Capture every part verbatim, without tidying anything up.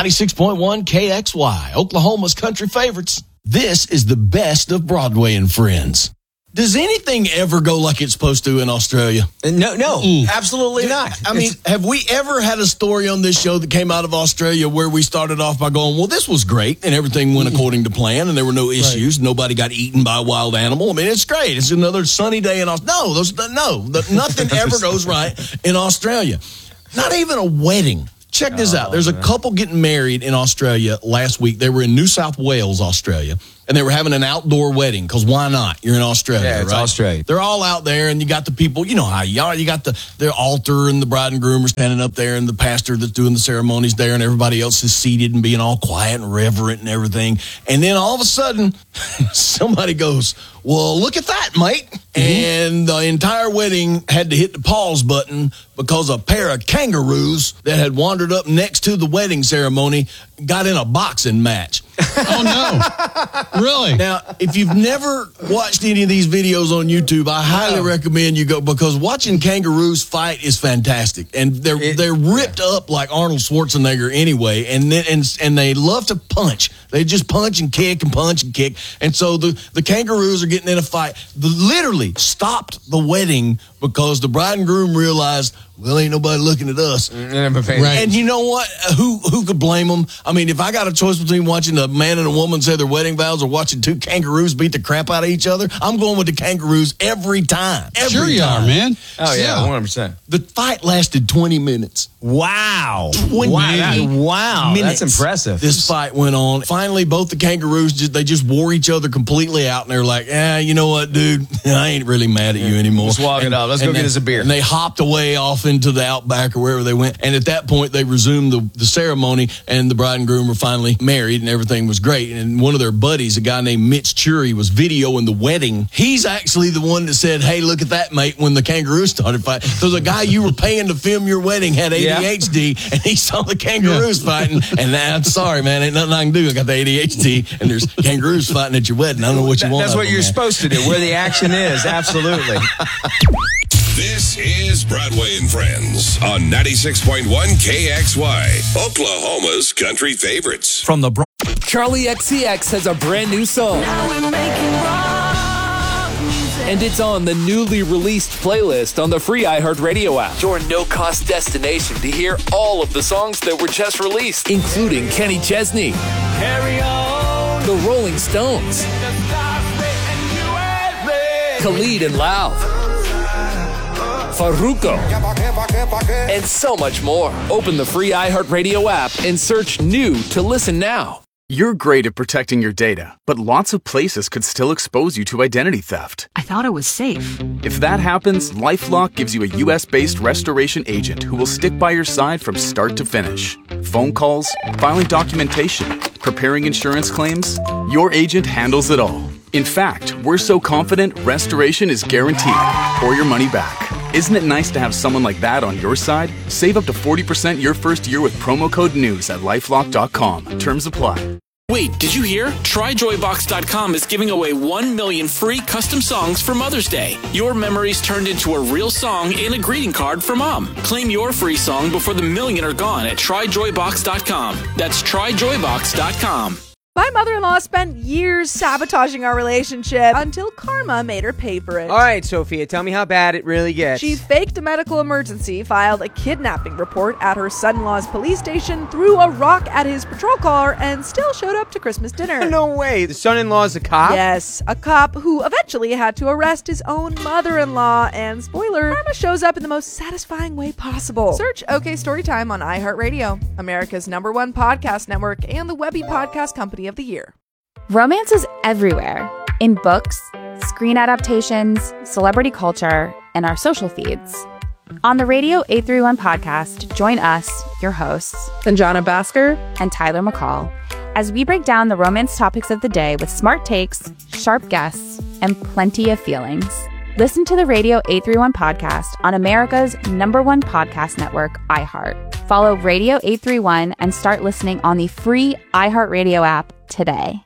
ninety-six point one K X Y, Oklahoma's country favorites. This is the best of Broadway and Friends. Does anything ever go like it's supposed to in Australia? No, no, Mm-mm. absolutely not. I mean, It's, have we ever had a story on this show that came out of Australia where we started off by going, well, this was great, and everything went according to plan, and there were no issues. Right. Nobody got eaten by a wild animal. I mean, it's great. It's another sunny day in Australia. No, those, no, nothing ever goes right in Australia. Not even a wedding. Check this oh, out. There's a man. couple getting married in Australia last week. They were in New South Wales, Australia, and they were having an outdoor wedding because why not? You're in Australia, yeah, it's right? Australia. They're all out there, and you got the people, you know how you are. You got the, the altar, and the bride and groom are standing up there, and the pastor that's doing the ceremonies there, and everybody else is seated and being all quiet and reverent and everything. And then all of a sudden, somebody goes, well, look at that, mate. Mm-hmm. And the entire wedding had to hit the pause button because a pair of kangaroos that had wandered up next to the wedding ceremony got in a boxing match. Oh, no. Really? Now, if you've never watched any of these videos on YouTube, I highly oh. recommend you go, because watching kangaroos fight is fantastic. And they're it, they're ripped yeah. up like Arnold Schwarzenegger anyway, and then and and they love to punch. They just punch and kick and punch and kick. And so the, the kangaroos are getting in a fight. The, literally stopped the wedding because the bride and groom realized, well, ain't nobody looking at us. Right. And you know what? Who who could blame them? I mean, if I got a choice between watching a man and a woman say their wedding vows or watching two kangaroos beat the crap out of each other, I'm going with the kangaroos every time. Every sure you time. are, man. Oh, yeah, one hundred percent. The fight lasted twenty minutes. Wow. twenty wow. That, wow. minutes. That's impressive. This fight went on. Finally, both the kangaroos, just, they just wore each other completely out, and they're like, eh, you know what, dude? I ain't really mad at you anymore. Let's walk and, it off. Let's go they, get us a beer. And they hopped away off into the outback or wherever they went. And at that point, they resumed the, the ceremony, and the bride and groom were finally married, and everything was great. And one of their buddies, a guy named Mitch Chury, was videoing the wedding. He's actually the one that said, hey, look at that, mate, when the kangaroos started fighting. So the guy you were paying to film your wedding had A D H D, yeah. and he saw the kangaroos yeah. fighting. And I'm sorry, man, ain't nothing I can do. I got the A D H D, and there's kangaroos fighting at your wedding. I don't know what you that, want. That's what them, you're man. supposed to do, where the action is. Absolutely. This is Broadway and Friends on ninety-six point one K X Y, Oklahoma's country favorites. From the Bro- Charlie X C X has a brand new song. And it's on the newly released playlist on the free iHeartRadio app. Your no-cost destination to hear all of the songs that were just released, including Kenny Chesney, Carry On, The Rolling Stones, Khalid and Lauv, Farruko, and so much more. Open the free iHeartRadio app and search New to listen now. You're great at protecting your data, but lots of places could still expose you to identity theft. I thought it was safe. If that happens, LifeLock gives you a U S-based restoration agent who will stick by your side from start to finish. Phone calls, filing documentation, preparing insurance claims, your agent handles it all. In fact, we're so confident restoration is guaranteed or your money back. Isn't it nice to have someone like that on your side? Save up to forty percent your first year with promo code NEWS at lifelock dot com. Terms apply. Wait, did you hear? Try Joy Box dot com is giving away one million free custom songs for Mother's Day. Your memories turned into a real song and a greeting card for Mom. Claim your free song before the million are gone at Try Joy Box dot com. That's Try Joy Box dot com. My mother-in-law spent years sabotaging our relationship until karma made her pay for it. All right, Sophia, tell me how bad it really gets. She faked a medical emergency, filed a kidnapping report at her son-in-law's police station, threw a rock at his patrol car, and still showed up to Christmas dinner. No way. The son-in-law's a cop? Yes, a cop who eventually had to arrest his own mother-in-law. And spoiler, karma shows up in the most satisfying way possible. Search OK Storytime on iHeartRadio, America's number one podcast network, and the Webby Podcast Company of the Year. Romance is everywhere. In books, screen adaptations, celebrity culture, and our social feeds. On the Radio eight thirty-one podcast, join us, your hosts, Sanjana Bhaskar and Tyler McCall, as we break down the romance topics of the day with smart takes, sharp guests, and plenty of feelings. Listen to the Radio eight thirty-one podcast on America's number one podcast network, iHeart. Follow Radio eight thirty-one and start listening on the free iHeartRadio app today.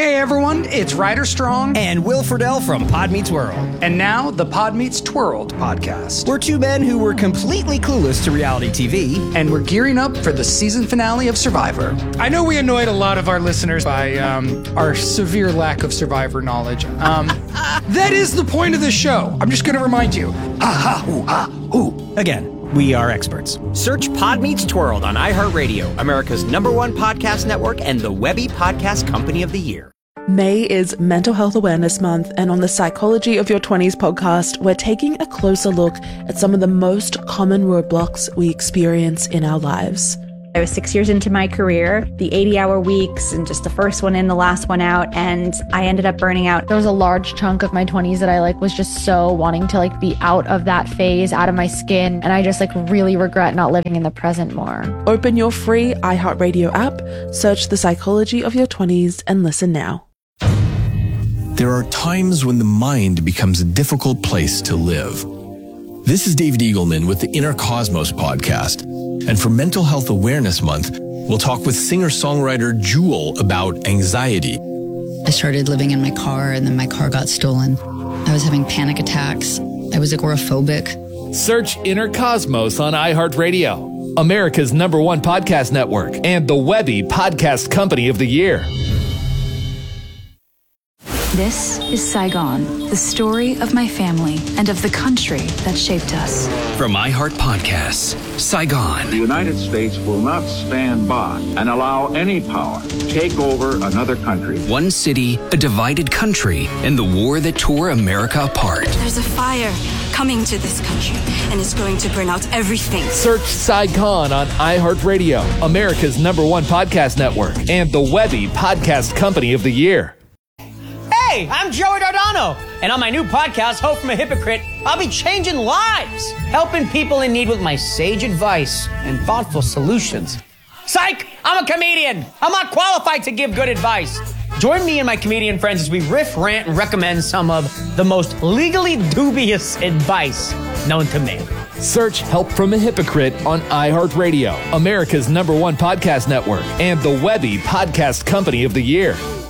Hey everyone, it's Ryder Strong and Will Friedle from Pod Meets World. And now the Pod Meets Twirled podcast. We're two men who were completely clueless to reality T V. And we're gearing up for the season finale of Survivor. I know we annoyed a lot of our listeners by um, our severe lack of Survivor knowledge. Um, that is the point of the show. I'm just going to remind you. Ha ha hoo ha hoo. Again. We are experts. Search Pod Meets Twirled on iHeartRadio, America's number one podcast network and the Webby Podcast Company of the Year. May is Mental Health Awareness Month, and on the Psychology of Your twenties podcast, we're taking a closer look at some of the most common roadblocks we experience in our lives. I was six years into my career, the eighty-hour weeks, and just the first one in, the last one out, and I ended up burning out. There was a large chunk of my twenties that I like was just so wanting to like be out of that phase, out of my skin, and I just like really regret not living in the present more. Open your free iHeartRadio app, search The Psychology of Your twenties, and listen now. There are times when the mind becomes a difficult place to live. This is David Eagleman with the Inner Cosmos podcast. And for Mental Health Awareness Month, we'll talk with singer-songwriter Jewel about anxiety. I started living in my car, and then my car got stolen. I was having panic attacks. I was agoraphobic. Search Inner Cosmos on iHeartRadio, America's number one podcast network, and the Webby Podcast Company of the Year. This is Saigon, the story of my family and of the country that shaped us. From iHeart Podcasts, Saigon. The United States will not stand by and allow any power to take over another country. One city, a divided country, and the war that tore America apart. There's a fire coming to this country, and it's going to burn out everything. Search Saigon on iHeartRadio, America's number one podcast network, and the Webby Podcast Company of the Year. Hey, I'm Joey Dardano, and on my new podcast, Hope from a Hypocrite, I'll be changing lives, helping people in need with my sage advice and thoughtful solutions. Psych! I'm a comedian. I'm not qualified to give good advice. Join me and my comedian friends as we riff, rant, and recommend some of the most legally dubious advice known to man. Search Help from a Hypocrite on iHeartRadio, America's number one podcast network, and the Webby Podcast Company of the Year.